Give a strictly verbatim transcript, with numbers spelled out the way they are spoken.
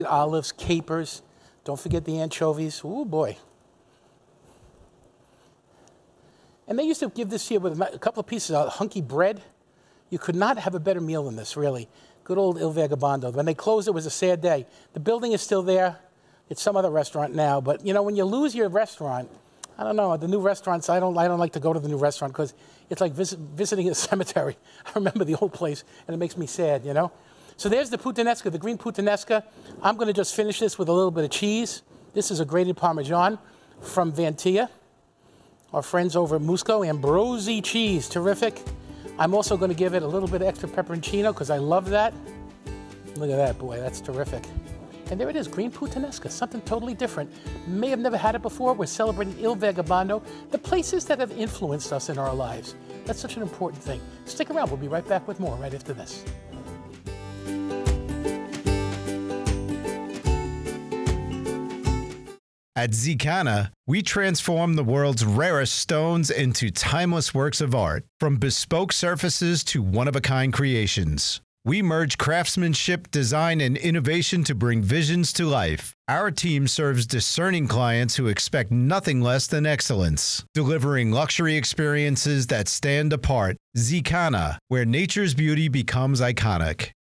Olives, capers. Don't forget the anchovies. Ooh, boy. And they used to give this here with a couple of pieces of hunky bread. You could not have a better meal than this, really. Good old Il Vagabondo. When they closed, it was a sad day. The building is still there. It's some other restaurant now. But, you know, when you lose your restaurant, I don't know, the new restaurants, I don't, I don't like to go to the new restaurant because it's like visit, visiting a cemetery. I remember the old place, and it makes me sad, you know? So there's the puttanesca, the green puttanesca. I'm going to just finish this with a little bit of cheese. This is a grated Parmesan from Vantia. Our friends over at Musco, Ambrosi cheese, terrific. I'm also going to give it a little bit of extra pepperoncino because I love that. Look at that, boy, that's terrific. And there it is, green puttanesca, something totally different. May have never had it before. We're celebrating Il Vagabondo, the places that have influenced us in our lives. That's such an important thing. Stick around, we'll be right back with more right after this. At Zicana, we transform the world's rarest stones into timeless works of art, from bespoke surfaces to one-of-a-kind creations. We merge craftsmanship, design, and innovation to bring visions to life. Our team serves discerning clients who expect nothing less than excellence, delivering luxury experiences that stand apart. Zicana, where nature's beauty becomes iconic.